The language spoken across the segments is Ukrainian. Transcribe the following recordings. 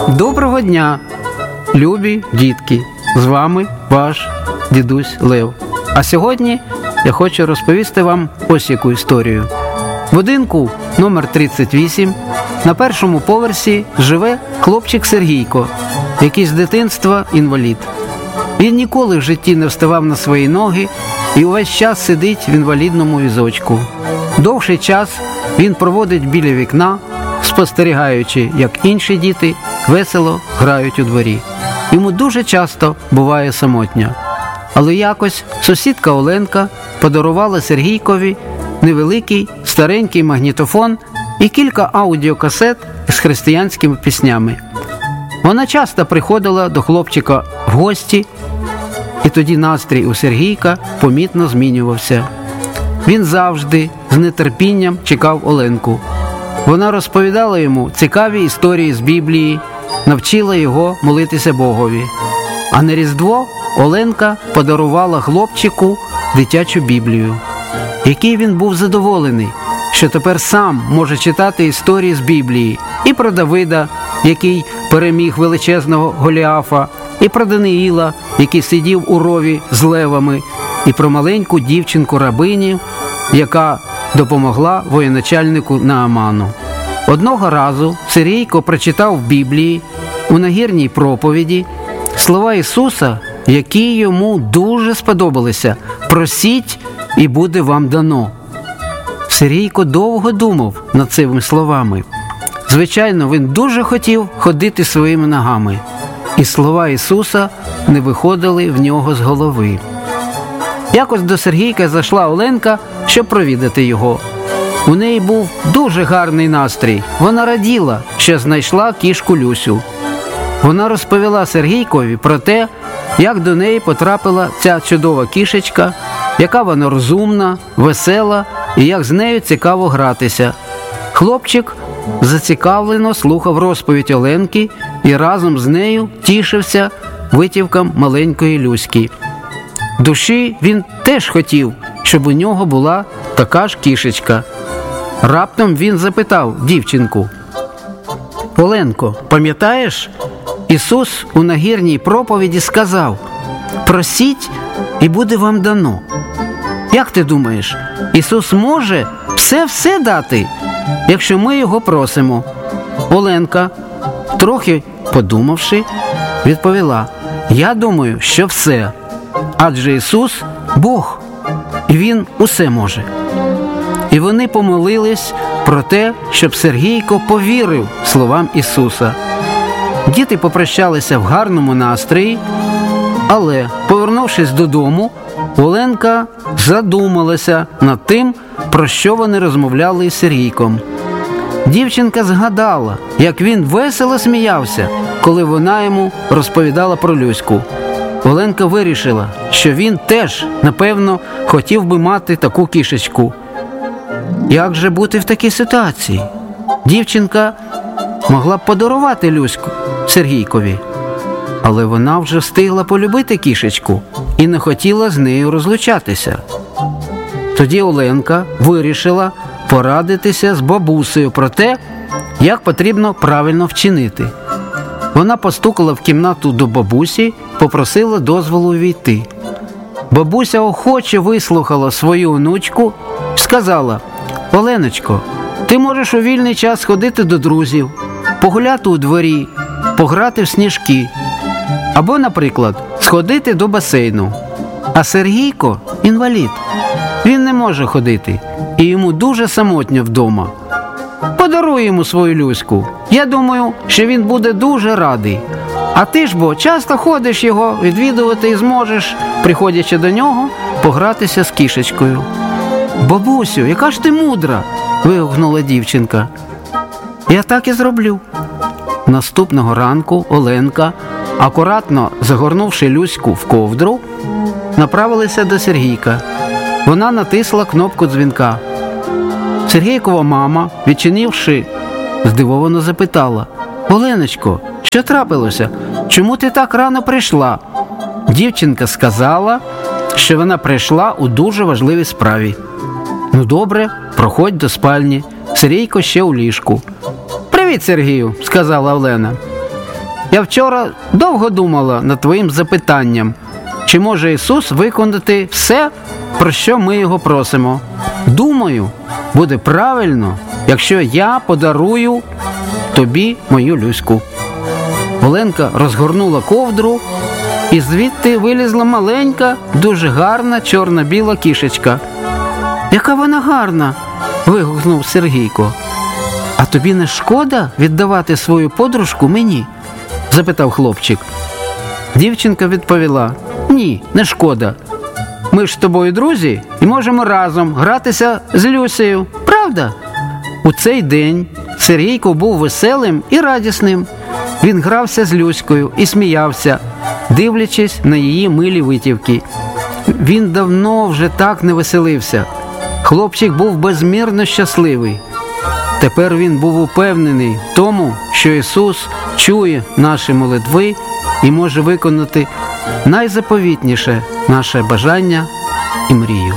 Доброго дня, любі дітки! З вами ваш дідусь Лев. А сьогодні я хочу розповісти вам ось яку історію. В будинку номер 38 на першому поверсі живе хлопчик Сергійко, який з дитинства інвалід. Він ніколи в житті не вставав на свої ноги і увесь час сидить в інвалідному візочку. Довший час він проводить біля вікна, спостерігаючи, як інші діти весело грають у дворі. Йому дуже часто буває самотньо. Але якось сусідка Оленка подарувала Сергійкові невеликий старенький магнітофон і кілька аудіокасет з християнськими піснями. Вона часто приходила до хлопчика в гості, і тоді настрій у Сергійка помітно змінювався. Він завжди з нетерпінням чекав Оленку. Вона розповідала йому цікаві історії з Біблії, навчила його молитися Богові. А на Різдво Оленка подарувала хлопчику дитячу Біблію. Який він був задоволений, що тепер сам може читати історії з Біблії. І про Давида, який переміг величезного Голіафа, і про Даниїла, який сидів у рові з левами, і про маленьку дівчинку-рабиню, яка допомогла воєначальнику Нааману. Одного разу Сергійко прочитав в Біблії у нагірній проповіді слова Ісуса, які йому дуже сподобалися: «Просіть, і буде вам дано». Сергійко довго думав над цими словами. Звичайно, він дуже хотів ходити своїми ногами, і слова Ісуса не виходили в нього з голови. Якось до Сергійка зайшла Оленка, щоб провідати його. У неї був дуже гарний настрій. Вона раділа, що знайшла кішку Люсю. Вона розповіла Сергійкові про те, як до неї потрапила ця чудова кішечка, яка вона розумна, весела і як з нею цікаво гратися. Хлопчик зацікавлено слухав розповідь Оленки і разом з нею тішився витівкам маленької Люськи. В душі він теж хотів, щоб у нього була така ж кішечка. Раптом він запитав дівчинку: «Оленко, пам'ятаєш, Ісус у нагірній проповіді сказав: "Просіть, і буде вам дано"? Як ти думаєш, Ісус може все дати, якщо ми Його просимо?» Оленка, трохи подумавши, відповіла: «Я думаю, що все. Адже Ісус – Бог, і Він усе може». І вони помолились про те, щоб Сергійко повірив словам Ісуса. Діти попрощалися в гарному настрої, але, повернувшись додому, Оленка задумалася над тим, про що вони розмовляли із Сергійком. Дівчинка згадала, як він весело сміявся, коли вона йому розповідала про Люську. Оленка вирішила, що він теж, напевно, хотів би мати таку кішечку. Як же бути в такій ситуації? Дівчинка могла б подарувати Люську Сергійкові, але вона вже встигла полюбити кішечку і не хотіла з нею розлучатися. Тоді Оленка вирішила порадитися з бабусею про те, як потрібно правильно вчинити. Вона постукала в кімнату до бабусі, попросила дозволу увійти. Бабуся охоче вислухала свою онучку і сказала: «Оленочко, ти можеш у вільний час ходити до друзів, погуляти у дворі, пограти в сніжки. Або, наприклад, сходити до басейну. А Сергійко – інвалід. Він не може ходити, і йому дуже самотньо вдома. Подаруй йому свою Люську. Я думаю, що він буде дуже радий. А ти ж бо часто ходиш його відвідувати і зможеш, приходячи до нього, погратися з кішечкою». «Бабусю, яка ж ти мудра!» – вигукнула дівчинка. «Я так і зроблю». Наступного ранку Оленка, акуратно загорнувши Люську в ковдру, направилася до Сергійка. Вона натисла кнопку дзвінка. Сергійкова мама, відчинивши, здивовано запитала: «Оленочко, що трапилося? Чому ти так рано прийшла?» Дівчинка сказала, що вона прийшла у дуже важливій справі. «Ну добре, проходь до спальні. Сергійко ще у ліжку». «Привіт, Сергію», – сказала Олена. Я вчора довго думала над твоїм запитанням, чи може Ісус виконати все, про що ми Його просимо. Думаю, буде правильно, якщо я подарую тобі мою Люську. Оленка розгорнула ковдру, і звідти вилізла маленька, дуже гарна чорно-біла кішечка. «Яка вона гарна!» – вигукнув Сергійко. «А тобі не шкода віддавати свою подружку мені?» – запитав хлопчик. Дівчинка відповіла: «Ні, не шкода. Ми ж з тобою друзі і можемо разом гратися з Люсею, правда?» У цей день Сергійко був веселим і радісним. Він грався з Люською і сміявся, дивлячись на її милі витівки. Він давно вже так не веселився. Хлопчик був безмірно щасливий. Тепер він був упевнений в тому, що Ісус чує наші молитви і може виконати найзаповітніше наше бажання і мрію.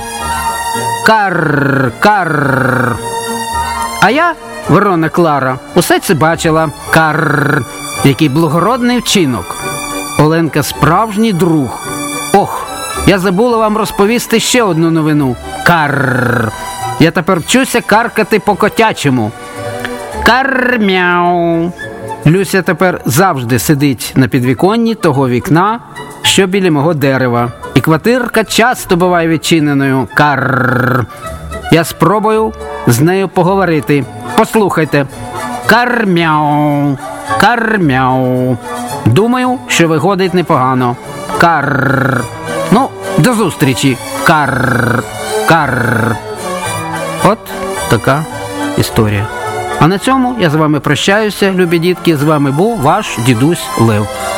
Карр, карр. А я, ворона Клара, усе це бачила. Карр. Який благородний вчинок. Оленка справжній друг. Ох, я забула вам розповісти ще одну новину. Карр. Я тепер вчуся каркати по-котячому. Карр-мяу. Люся тепер завжди сидить на підвіконні того вікна, що біля мого дерева. І квартирка часто буває відчиненою. Карр. Я спробую з нею поговорити. Послухайте. Карр-мяу. Карр-мяу. Думаю, що виходить непогано. Карр. Ну, до зустрічі. Карр. Карр. От така історія. А на цьому я з вами прощаюся, любі дітки. З вами був ваш дідусь Лев.